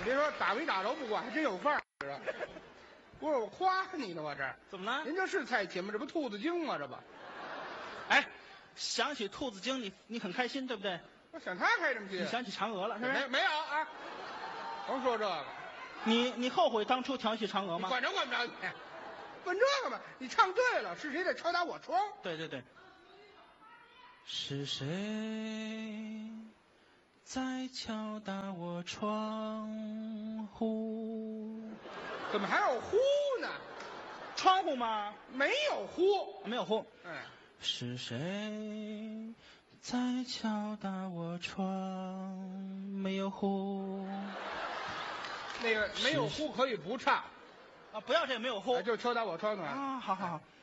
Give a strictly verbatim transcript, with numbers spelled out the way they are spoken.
别说打没打着不管，还真有范儿。不是我夸你呢，我这怎么了？ 您这是蔡琴吗？这不兔子精吗？这不， 哎，想起兔子精，你你很开心，对不对？ 我想他开什么心？ 你想起嫦娥了，是不是？ 没没有啊？甭说这个， 你你后悔当初调戏嫦娥吗？ 管着管不着你，问这个吧。你唱对了，是谁在敲打我窗？ 对对对。是谁在敲打我窗户？ 怎么还有呼呢？ 窗户吗？ 没有呼， 没有呼。 哎， 是谁在敲打我窗？没有呼。 那个没有呼可以不唱啊，不要这没有呼， 哎就敲打我窗啊。 啊，好好好。